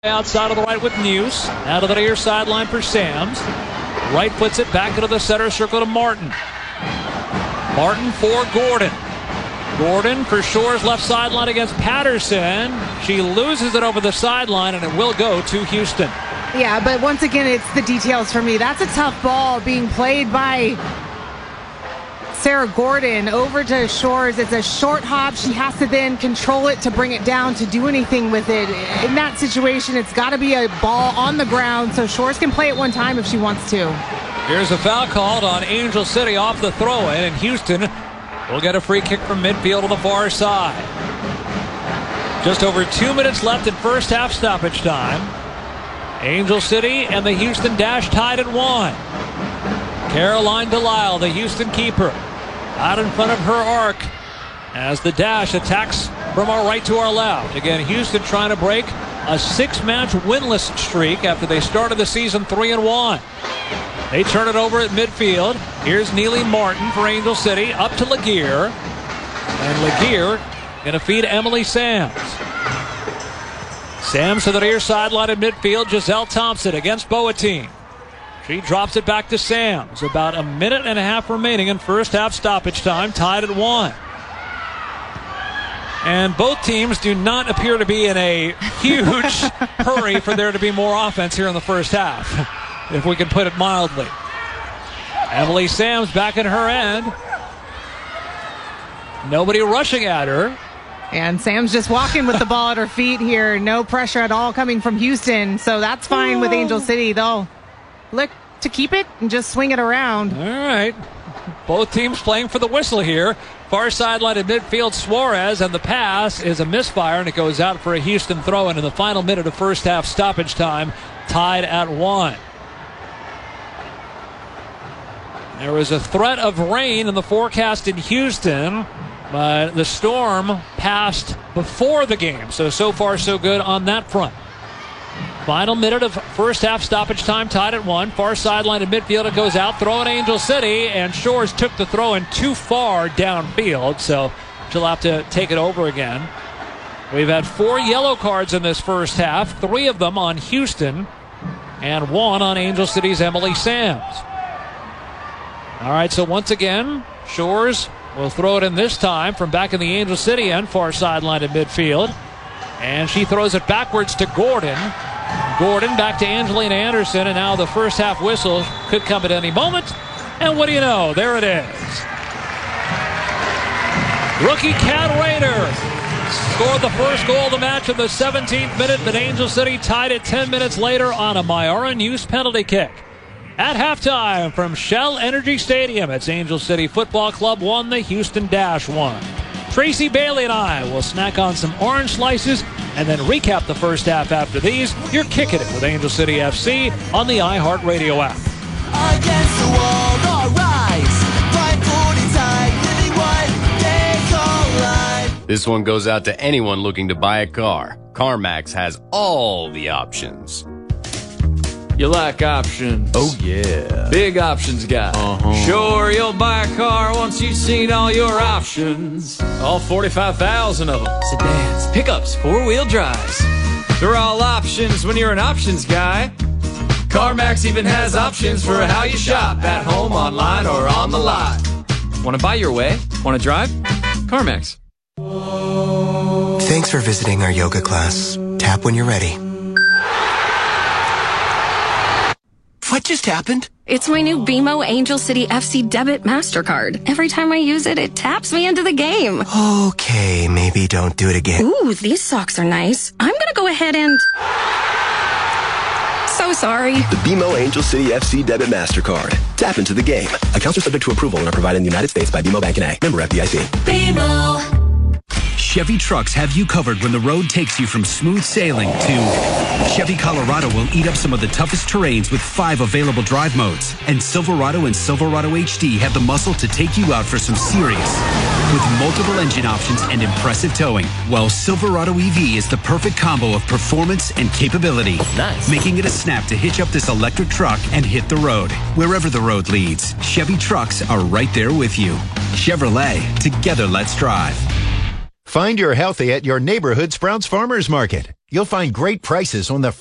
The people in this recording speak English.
Outside of the right with Muse. Out of the near sideline for Sams. Right puts it back into the center circle to Martin. Martin for Gordon. Gordon for Shores left sideline against Patterson. She loses it over the sideline, and it will go to Houston. Yeah, but once again, it's the details for me. That's a tough ball being played by Sarah Gordon over to Shores. It's a short hop. She has to then control it to bring it down to do anything with it. In that situation, it's got to be a ball on the ground so Shores can play it one time if she wants to. Here's a foul called on Angel City off the throw-in, and Houston will get a free kick from midfield on the far side. Just over 2 minutes left in first half stoppage time. Angel City and the Houston Dash tied at 1. Caroline Delisle, the Houston keeper, out in front of her arc as the Dash attacks from our right to our left. Again, Houston trying to break a 6-match winless streak after they started the season 3-1. They turn it over at midfield. Here's Neely Martin for Angel City, up to Laguerre. And Laguerre going to feed Emily Sams. Sams to the near sideline at midfield. Giselle Thompson against Boateng. She drops it back to Sams. About a minute and a half remaining in first half stoppage time, tied at 1. And both teams do not appear to be in a huge hurry for there to be more offense here in the first half, if we can put it mildly. Emily Sams back in her end. Nobody rushing at her. And Sam's just walking with the ball at her feet here. No pressure at all coming from Houston. So that's fine with Angel City. They'll look to keep it and just swing it around. All right. Both teams playing for the whistle here. Far sideline at midfield, Suarez, and the pass is a misfire, and it goes out for a Houston throw-in in the final minute of first half stoppage time, tied at 1. There was a threat of rain in the forecast in Houston, but the storm passed before the game. So far, so good on that front. Final minute of first half stoppage time, tied at 1. Far sideline at midfield, it goes out. Throw in Angel City, and Shores took the throw in too far downfield, so she'll have to take it over again. We've had 4 yellow cards in this first half, 3 of them on Houston, and 1 on Angel City's Emily Sams. All right, so once again, Shores will throw it in this time from back in the Angel City end, far sideline at midfield. And she throws it backwards to Gordon. Gordon back to Angelina Anderson, and now the first half whistle could come at any moment. And what do you know? There it is. Rookie Kat Rayner scored the first goal of the match in the 17th minute, but Angel City tied it 10 minutes later on a Myara News penalty kick. At halftime from Shell Energy Stadium, it's Angel City Football Club 1, the Houston Dash 1. Tracy Bailey and I will snack on some orange slices and then recap the first half after these. You're kicking it with Angel City FC on the iHeartRadio app. Against the wall, all rise. 540 tight, living what they call life. This one goes out to anyone looking to buy a car. CarMax has all the options. You like options? Oh, yeah. Big options guy. Sure, you'll buy a car once you've seen all your options. All 45,000 of them. Sedans, pickups, 4-wheel drives. They're all options when you're an options guy. CarMax even has options for how you shop, at home, online, or on the lot. Want to buy your way? Want to drive? CarMax. Thanks for visiting our yoga class. Tap when you're ready. What just happened? It's my new BMO Angel City FC Debit MasterCard. Every time I use it, it taps me into the game. Okay, maybe don't do it again. Ooh, these socks are nice. I'm gonna go ahead and... So sorry. The BMO Angel City FC Debit MasterCard. Tap into the game. Accounts are subject to approval and are provided in the United States by BMO Bank N.A. Member FDIC. BMO. Chevy trucks have you covered when the road takes you from smooth sailing to Chevy Colorado will eat up some of the toughest terrains with 5 available drive modes. And Silverado and Silverado HD have the muscle to take you out for some serious. With multiple engine options and impressive towing, while Silverado EV is the perfect combo of performance and capability. Nice. Making it a snap to hitch up this electric truck and hit the road. Wherever the road leads, Chevy trucks are right there with you. Chevrolet, together let's drive. Find your healthy at your neighborhood Sprouts Farmers Market. You'll find great prices on the